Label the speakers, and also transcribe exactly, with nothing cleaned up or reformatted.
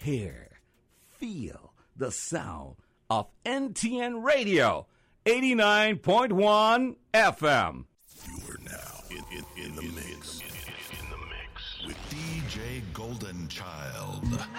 Speaker 1: hear, feel the sound of N T N Radio, eighty-nine point one F M.
Speaker 2: You are now in, in, in the mix. In, in, in the mix with D J Golden Child.